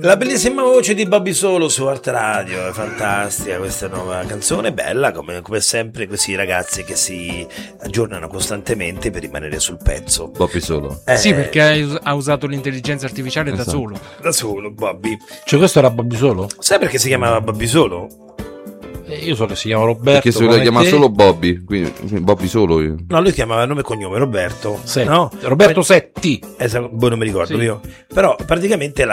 La bellissima voce di Bobby Solo su Art Radio, è fantastica questa nuova canzone, bella come sempre questi ragazzi che si aggiornano costantemente per rimanere sul pezzo. Bobby Solo. Sì, perché ha usato l'intelligenza artificiale da solo. Da solo, Bobby. Cioè questo era Bobby Solo? Sai perché si chiamava Bobby Solo? Io so che si chiama Roberto. Perché se lo chiama solo Bobby, quindi Bobby Solo io. No, lui chiamava nome e cognome Roberto. Setti. No? Roberto Setti. Boh, non mi ricordo Sì. io. Però praticamente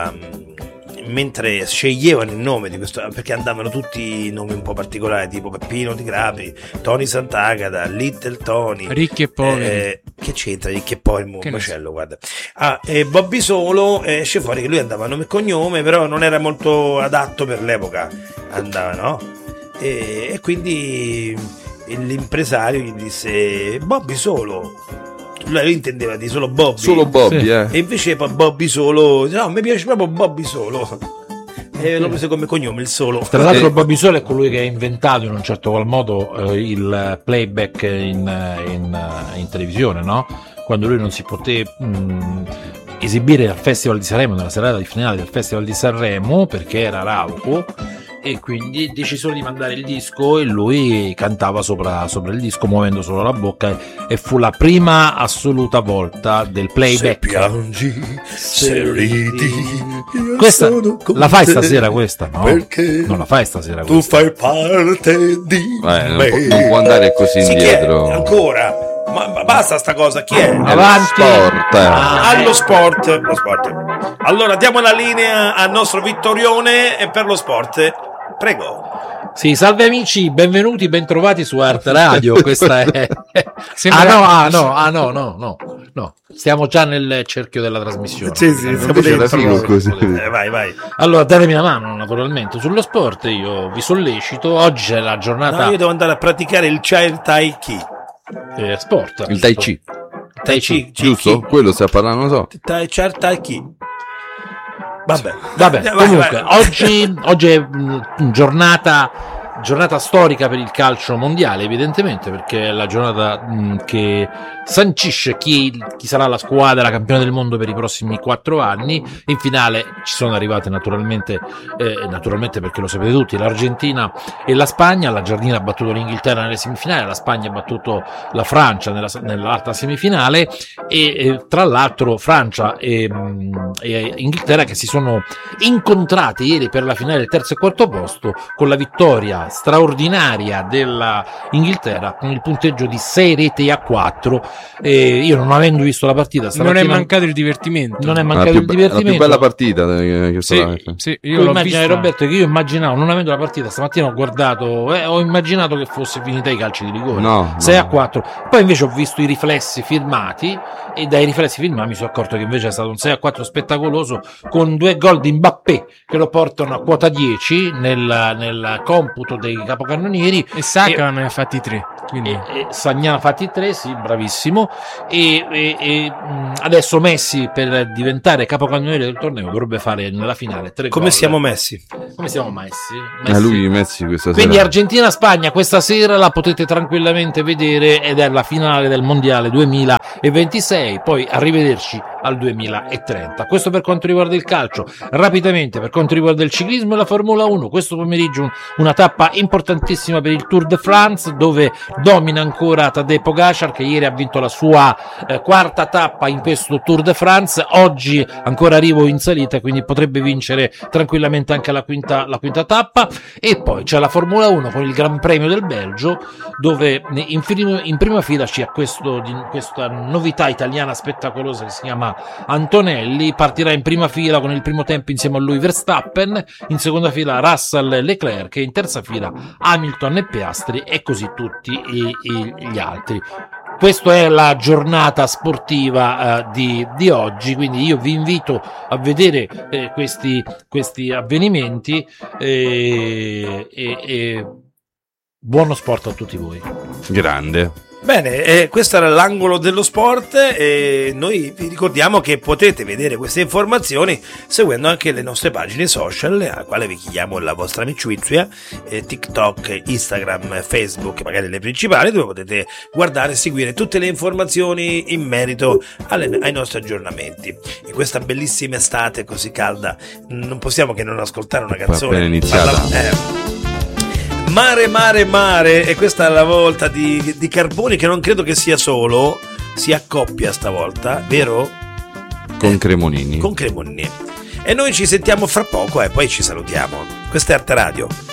mentre sceglievano il nome di questo, perché andavano tutti nomi un po' particolari, tipo Peppino di Grapri, Tony Sant'Agata, Little Tony, Ricchi e poveri. che c'entra Ricchi e poveri, un Che ne macello, guarda. Bobby Solo, esce fuori che lui andava a nome e cognome, però non era molto adatto per l'epoca, andava, no? E quindi l'impresario gli disse Bobby Solo. Lui intendeva di solo Bobby. Solo Bobby, Sì. E invece poi Bobby Solo, no, mi piace proprio Bobby Solo. E l'ho preso come cognome, il Solo. Tra l'altro Bobby Solo è colui che ha inventato in un certo qual modo il playback in televisione, no? Quando lui non si poté esibire al Festival di Sanremo, nella serata di finale del Festival di Sanremo, perché era rauco, e quindi decisero di mandare il disco e lui cantava sopra il disco muovendo solo la bocca, e fu la prima assoluta volta del playback. Se piangi, se ridi, io Questa sono con la fai te, stasera questa, no? perché Non la fai stasera tu questa. fai parte di me. non può andare così Sì, chi indietro. è? Ancora? Ma basta sta cosa, chi è? Avanti. Sport. Allo sport. Lo sport. Allora diamo la linea al nostro Vittorione e per lo sport. Prego. Sì, salve amici, benvenuti, bentrovati su Art Radio. Questa è Sembra- no. Stiamo già nel cerchio della trasmissione. Sì, siamo Invece alla dentro. fine così. Vai. Allora, datemi una mano, naturalmente, sullo sport. Io vi sollecito. Oggi è la giornata No, io devo andare a praticare il Child Tai Chi. sport. Il Tai Chi, Tai Chi, giusto? Quello sta parlando, non so. Child Tai Chi. Vabbè, Vabbè, Vai, comunque, vai. oggi è giornata storica per il calcio mondiale, evidentemente, perché è la giornata che sancisce chi sarà la squadra campione del mondo per i prossimi 4 anni. In finale ci sono arrivate naturalmente perché lo sapete tutti, l'Argentina e la Spagna. L'Argentina ha battuto l'Inghilterra nelle semifinali, la Spagna ha battuto la Francia nell'altra semifinale, e tra l'altro Francia e Inghilterra che si sono incontrati ieri per la finale del terzo e quarto posto, con la vittoria straordinaria della Inghilterra con il punteggio di 6-4. Io, non avendo visto la partita Non stamattina, è mancato il divertimento. non è mancato il La più divertimento. bella partita che sarà. Sì, Tu io l'ho immagini, vista. Roberto, che io immaginavo, non avendo la partita stamattina, ho immaginato che fosse finita ai calci di rigore, No, 6-4. Poi invece ho visto i riflessi filmati, e dai riflessi filmati mi sono accorto che invece è stato un 6-4 spettacoloso, con 2 gol di Mbappé che lo portano a quota 10 nel computo dei capocannonieri, E Saka ne ha fatti 3. Quindi e Sagnan fatti 3, sì, bravissimo, e adesso Messi, per diventare capocannoniere del torneo, dovrebbe fare nella finale 3 Come gol. siamo messi? Come siamo Messi? Lui Messi questa Quindi sera. Argentina-Spagna questa sera la potete tranquillamente vedere, ed è la finale del mondiale 2026, poi arrivederci al 2030. Questo per quanto riguarda il calcio. Rapidamente, per quanto riguarda il ciclismo e la Formula 1, questo pomeriggio una tappa importantissima per il Tour de France, dove domina ancora Tadej Pogacar, che ieri ha vinto la sua quarta tappa in questo Tour de France. Oggi ancora arrivo in salita, quindi potrebbe vincere tranquillamente anche la quinta tappa. E poi c'è la Formula 1 con il Gran Premio del Belgio, dove in prima fila c'è questa novità italiana spettacolosa che si chiama Antonelli. Partirà in prima fila con il primo tempo insieme a lui Verstappen, in seconda fila Russell e Leclerc, e in terza fila Hamilton e Piastri, e così tutti gli altri. Questa è la giornata sportiva di oggi, quindi io vi invito a vedere questi avvenimenti, e buono sport a tutti voi. Grande. Bene, questo era l'angolo dello sport e noi vi ricordiamo che potete vedere queste informazioni seguendo anche le nostre pagine social, a quale vi chiediamo la vostra amicizia, TikTok, Instagram, Facebook, magari le principali, dove potete guardare e seguire tutte le informazioni in merito ai nostri aggiornamenti. In questa bellissima estate così calda non possiamo che non ascoltare una canzone appena iniziata. Mare, mare, mare, e questa è la volta di Carboni, che non credo che sia solo, si accoppia stavolta, vero? Con Cremonini. Con Cremonini. E noi ci sentiamo fra poco e poi ci salutiamo. Questa è Arte Radio.